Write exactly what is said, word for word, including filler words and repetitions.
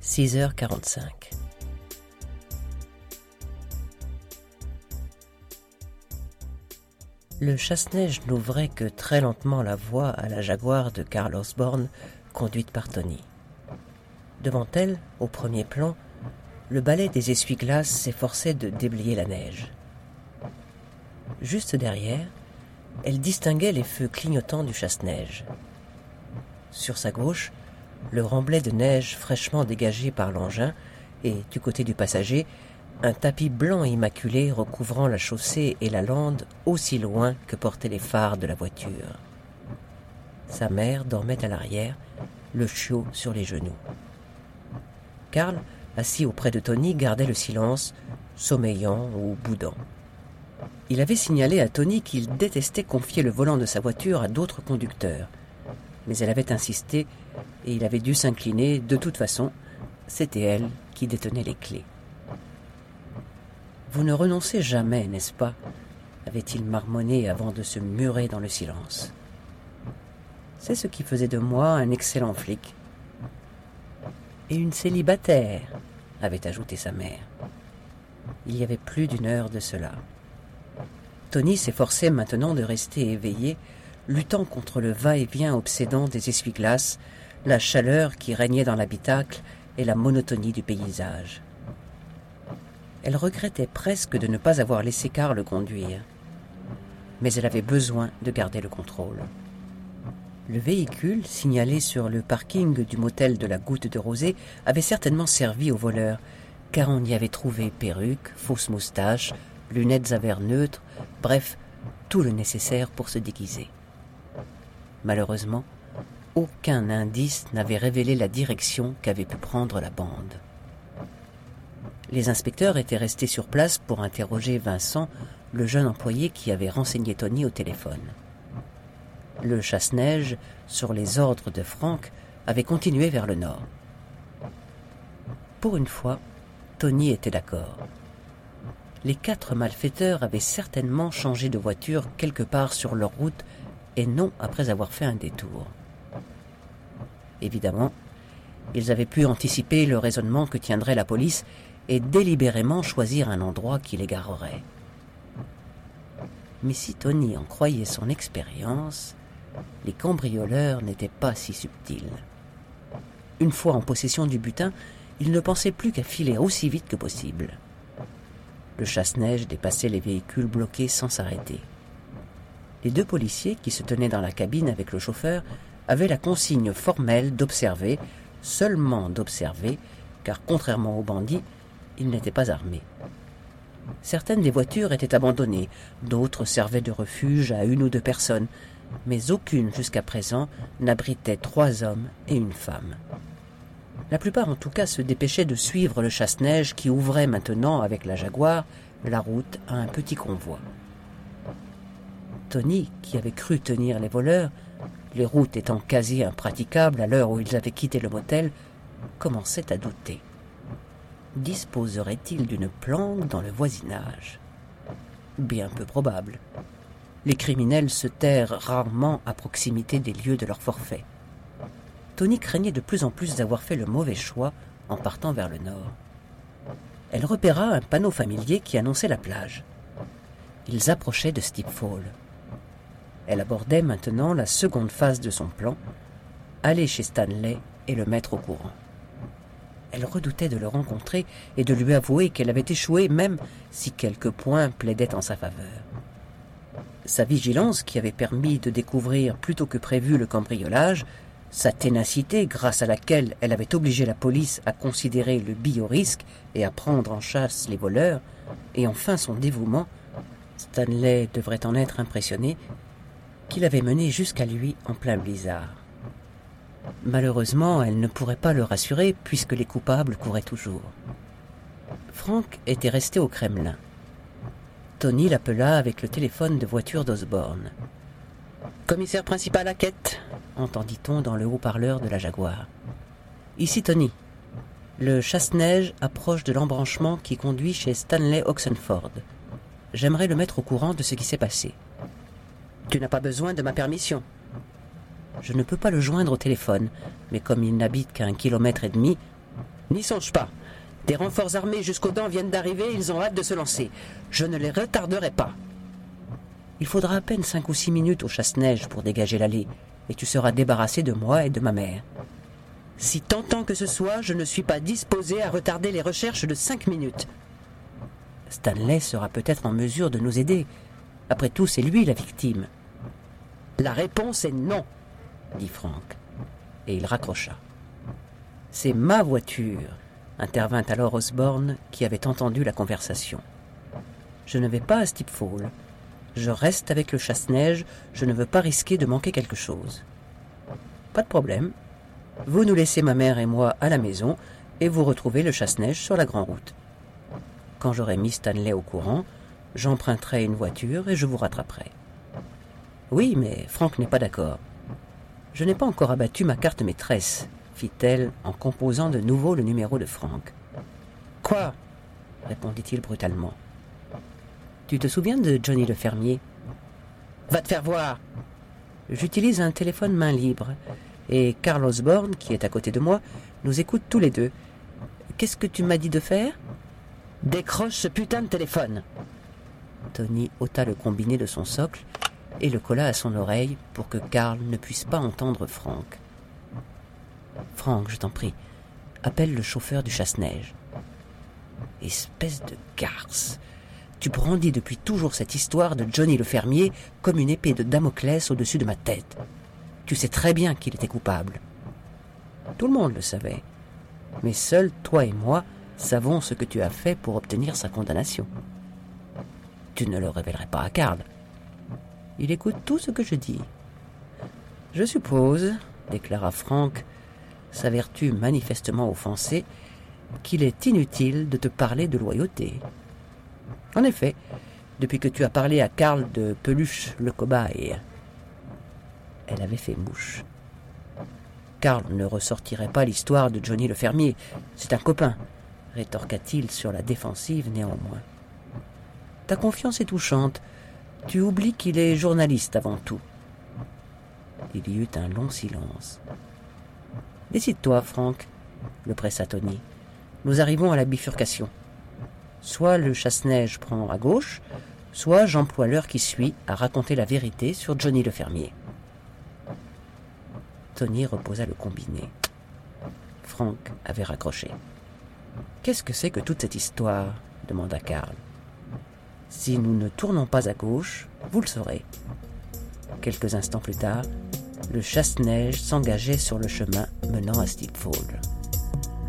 six heures quarante-cinq. Le chasse-neige n'ouvrait que très lentement la voie à la Jaguar de Carl Osborne, conduite par Tony. Devant elle, au premier plan, le balai des essuie-glaces s'efforçait de déblayer la neige. Juste derrière, elle distinguait les feux clignotants du chasse-neige. Sur sa gauche, le remblai de neige fraîchement dégagé par l'engin et, du côté du passager, un tapis blanc immaculé recouvrant la chaussée et la lande aussi loin que portaient les phares de la voiture. Sa mère dormait à l'arrière, le chiot sur les genoux. Carl, assis auprès de Tony, gardait le silence, sommeillant ou boudant. Il avait signalé à Tony qu'il détestait confier le volant de sa voiture à d'autres conducteurs. Mais elle avait insisté et il avait dû s'incliner. De toute façon, c'était elle qui détenait les clés. « Vous ne renoncez jamais, n'est-ce pas ?» avait-il marmonné avant de se murer dans le silence. « C'est ce qui faisait de moi un excellent flic. »« Et une célibataire » avait ajouté sa mère. Il y avait plus d'une heure de cela. Tony s'efforçait maintenant de rester éveillé, luttant contre le va-et-vient obsédant des essuie-glaces, la chaleur qui régnait dans l'habitacle et la monotonie du paysage. Elle regrettait presque de ne pas avoir laissé Carl conduire, mais elle avait besoin de garder le contrôle. Le véhicule, signalé sur le parking du motel de la Goutte de Rosée, avait certainement servi aux voleurs, car on y avait trouvé perruques, fausses moustaches, lunettes à verre neutre, bref, tout le nécessaire pour se déguiser. Malheureusement, aucun indice n'avait révélé la direction qu'avait pu prendre la bande. Les inspecteurs étaient restés sur place pour interroger Vincent, le jeune employé qui avait renseigné Tony au téléphone. Le chasse-neige, sur les ordres de Frank, avait continué vers le nord. Pour une fois, Tony était d'accord. Les quatre malfaiteurs avaient certainement changé de voiture quelque part sur leur route et non après avoir fait un détour. Évidemment, ils avaient pu anticiper le raisonnement que tiendrait la police et délibérément choisir un endroit qui les garerait. Mais si Tony en croyait son expérience, les cambrioleurs n'étaient pas si subtils. Une fois en possession du butin, ils ne pensaient plus qu'à filer aussi vite que possible. Le chasse-neige dépassait les véhicules bloqués sans s'arrêter. Les deux policiers qui se tenaient dans la cabine avec le chauffeur avaient la consigne formelle d'observer, seulement d'observer, car contrairement aux bandits, ils n'étaient pas armés. Certaines des voitures étaient abandonnées, d'autres servaient de refuge à une ou deux personnes, mais aucune jusqu'à présent n'abritait trois hommes et une femme. La plupart en tout cas se dépêchaient de suivre le chasse-neige qui ouvrait maintenant avec la Jaguar la route à un petit convoi. Tony, qui avait cru tenir les voleurs, les routes étant quasi impraticables à l'heure où ils avaient quitté le motel, commençait à douter. Disposerait-il d'une planque dans le voisinage ? Bien peu probable. Les criminels se terrent rarement à proximité des lieux de leur forfait. Tony craignait de plus en plus d'avoir fait le mauvais choix en partant vers le nord. Elle repéra un panneau familier qui annonçait la plage. Ils approchaient de Steep Fall. Elle abordait maintenant la seconde phase de son plan, aller chez Stanley et le mettre au courant. Elle redoutait de le rencontrer et de lui avouer qu'elle avait échoué, même si quelques points plaidaient en sa faveur. Sa vigilance, qui avait permis de découvrir plus tôt que prévu le cambriolage, sa ténacité, grâce à laquelle elle avait obligé la police à considérer le bio-risque et à prendre en chasse les voleurs, et enfin son dévouement, Stanley devrait en être impressionné, qu'il avait mené jusqu'à lui en plein blizzard. Malheureusement, elle ne pourrait pas le rassurer puisque les coupables couraient toujours. Frank était resté au Kremlin. Tony l'appela avec le téléphone de voiture d'Osborne. « Commissaire principal à quête !» entendit-on dans le haut-parleur de la Jaguar. « Ici Tony. Le chasse-neige approche de l'embranchement qui conduit chez Stanley Oxenford. J'aimerais le mettre au courant de ce qui s'est passé. »« Tu n'as pas besoin de ma permission. » Je ne peux pas le joindre au téléphone, mais comme il n'habite qu'à un kilomètre et demi, N'y songe pas. Des renforts armés jusqu'aux dents viennent d'arriver, ils ont hâte de se lancer. Je ne les retarderai pas. Il faudra à peine cinq ou six minutes au chasse-neige pour dégager l'allée, et tu seras débarrassé de moi et de ma mère. Si tentant que ce soit, je ne suis pas disposé à retarder les recherches de cinq minutes. Stanley sera peut-être en mesure de nous aider. Après tout, c'est lui la victime. La réponse est non, dit Frank, et il raccrocha. C'est ma voiture, intervint alors Osborne, qui avait entendu la conversation. Je ne vais pas à Steep Fall. Je reste avec le chasse-neige, je ne veux pas risquer de manquer quelque chose. Pas de problème. Vous nous laissez ma mère et moi à la maison, et vous retrouvez le chasse-neige sur la grande route. Quand j'aurai mis Stanley au courant, j'emprunterai une voiture et je vous rattraperai. Oui, mais Frank n'est pas d'accord. Je n'ai pas encore abattu ma carte maîtresse, fit-elle en composant de nouveau le numéro de Frank. Quoi ? Répondit-il brutalement. Tu te souviens de Johnny le fermier ? Va te faire voir ! J'utilise un téléphone main libre, et Carl Osborne, qui est à côté de moi, nous écoute tous les deux. Qu'est-ce que tu m'as dit de faire ? Décroche ce putain de téléphone ! Tony ôta le combiné de son socle et le colla à son oreille pour que Carl ne puisse pas entendre Frank. Frank, je t'en prie, appelle le chauffeur du chasse-neige. Espèce de garce ! Tu brandis depuis toujours cette histoire de Johnny le fermier comme une épée de Damoclès au-dessus de ma tête. Tu sais très bien qu'il était coupable. Tout le monde le savait. Mais seuls toi et moi savons ce que tu as fait pour obtenir sa condamnation. Tu ne le révélerais pas à Carl. Il écoute tout ce que je dis. Je suppose, déclara Frank, sa vertu manifestement offensée, qu'il est inutile de te parler de loyauté. En effet, depuis que tu as parlé à Carl de Peluche le cobaye. Elle avait fait mouche. Carl ne ressortirait pas l'histoire de Johnny le fermier. C'est un copain, rétorqua-t-il sur la défensive néanmoins. Ta confiance est touchante. Tu oublies qu'il est journaliste avant tout. Il y eut un long silence. Décide-toi, Frank, le pressa Tony. Nous arrivons à la bifurcation. Soit le chasse-neige prend à gauche, soit j'emploie l'heure qui suit à raconter la vérité sur Johnny le fermier. Tony reposa le combiné. Frank avait raccroché. « Qu'est-ce que c'est que toute cette histoire ?» demanda Carl. « Si nous ne tournons pas à gauche, vous le saurez. » Quelques instants plus tard, le chasse-neige s'engageait sur le chemin menant à Steep Fall.